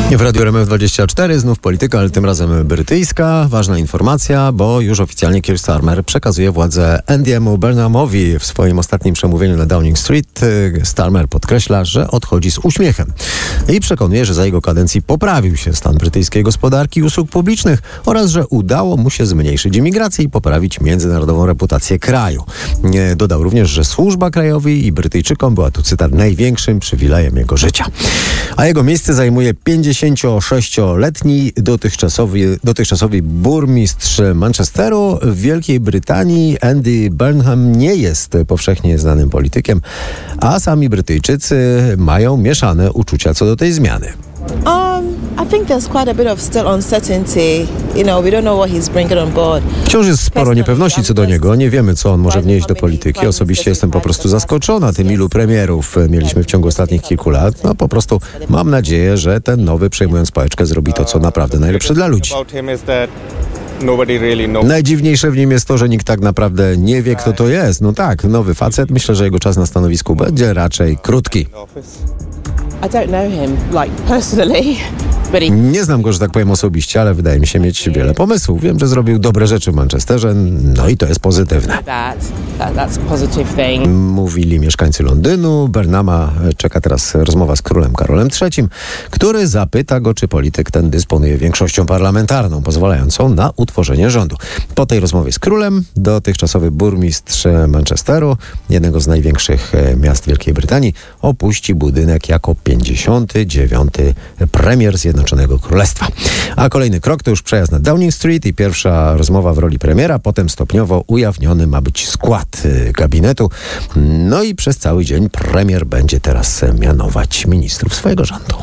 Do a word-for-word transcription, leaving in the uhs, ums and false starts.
W Radiu R M F dwadzieścia cztery znów polityka, ale tym razem brytyjska. Ważna informacja, bo już oficjalnie Keir Starmer przekazuje władzę Andy'emu Burnhamowi. W swoim ostatnim przemówieniu na Downing Street Starmer podkreśla, że odchodzi z uśmiechem i przekonuje, że za jego kadencji poprawił się stan brytyjskiej gospodarki i usług publicznych oraz, że udało mu się zmniejszyć imigrację i poprawić międzynarodową reputację kraju. Dodał również, że służba krajowi i Brytyjczykom była, tu cytat, największym przywilejem jego życia. A jego miejsce zajmuje pięćdziesięciosześcioletni dotychczasowy, dotychczasowy burmistrz Manchesteru w Wielkiej Brytanii. Andy Burnham nie jest powszechnie znanym politykiem, a sami Brytyjczycy mają mieszane uczucia co do tej zmiany. Um, I think there's quite a bit of still uncertainty. You know, we don't know what he's bringing on board. Wciąż jest sporo niepewności co do niego. Nie wiemy, co on może wnieść do polityki. Osobiście jestem po prostu zaskoczona tym, ilu premierów mieliśmy w ciągu ostatnich kilku lat. No po prostu mam nadzieję, że ten nowy, przejmując pałeczkę, zrobi to, co naprawdę najlepsze dla ludzi. Najdziwniejsze w nim jest to, że nikt tak naprawdę nie wie, kto to jest. No tak, nowy facet. Myślę, że jego czas na stanowisku będzie raczej krótki. I don't know him, like, personally. Nie znam go, że tak powiem, osobiście, ale wydaje mi się mieć wiele pomysłów. Wiem, że zrobił dobre rzeczy w Manchesterze, no i to jest pozytywne. Mówili mieszkańcy Londynu. Burnhama czeka teraz rozmowa z królem Karolem trzecim, który zapyta go, czy polityk ten dysponuje większością parlamentarną, pozwalającą na utworzenie rządu. Po tej rozmowie z królem dotychczasowy burmistrz Manchesteru, jednego z największych miast Wielkiej Brytanii, opuści budynek jako pięćdziesiąty dziewiąty premier Zjednoczonego Królestwa. A kolejny krok to już przejazd na Downing Street i pierwsza rozmowa w roli premiera. Potem stopniowo ujawniony ma być skład gabinetu. No i przez cały dzień premier będzie teraz mianować ministrów swojego rządu.